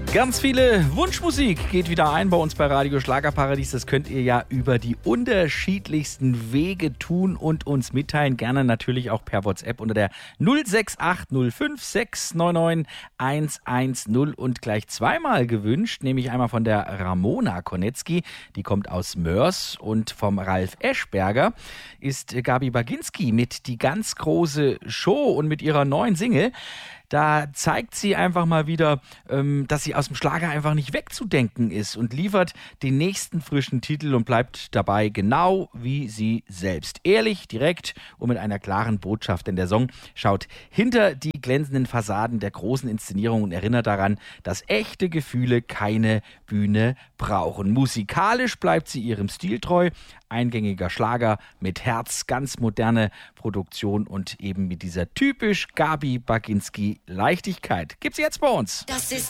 Ganz viele Wunschmusik geht wieder ein bei uns bei Radio Schlagerparadies. Das könnt ihr ja über die unterschiedlichsten Wege tun und uns mitteilen. Gerne natürlich auch per WhatsApp unter der 06805 699 110 und gleich zweimal gewünscht, nämlich einmal von der Ramona Konetzki, die kommt aus Mörs, und vom Ralf Eschberger ist Gabi Baginski mit Die ganz große Show und mit ihrer neuen Single. Da zeigt sie einfach mal wieder, dass sie aus dem Schlager einfach nicht wegzudenken ist und liefert den nächsten frischen Titel und bleibt dabei genau wie sie selbst. Ehrlich, direkt und mit einer klaren Botschaft, denn der Song schaut hinter die glänzenden Fassaden der großen Inszenierung und erinnert daran, dass echte Gefühle keine Bühne brauchen. Musikalisch bleibt sie ihrem Stil treu. Eingängiger Schlager mit Herz, ganz moderne Produktion und eben mit dieser typisch Gabi Baginski Leichtigkeit. Gibt's jetzt bei uns. Das ist